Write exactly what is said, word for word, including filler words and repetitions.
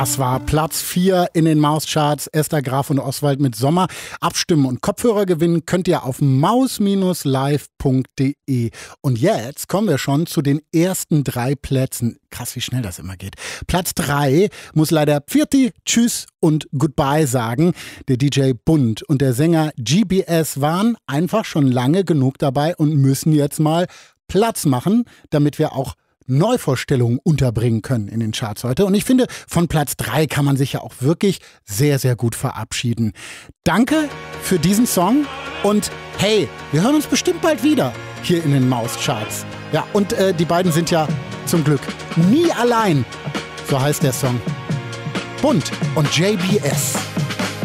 Das war Platz vier in den Mauscharts. Esther Graf und Oswald mit Sommer. Abstimmen und Kopfhörer gewinnen könnt ihr auf maus live punkt de. Und jetzt kommen wir schon zu den ersten drei Plätzen. Krass, wie schnell das immer geht. Platz drei muss leider Pfirti, Tschüss und Goodbye sagen. Der D J Bund und der Sänger G B S waren einfach schon lange genug dabei und müssen jetzt mal Platz machen, damit wir auch Neuvorstellungen unterbringen können in den Charts heute. Und ich finde, von Platz drei kann man sich ja auch wirklich sehr, sehr gut verabschieden. Danke für diesen Song und hey, wir hören uns bestimmt bald wieder hier in den Mauscharts. Ja, und äh, die beiden sind ja zum Glück nie allein. So heißt der Song. Bund und J B S.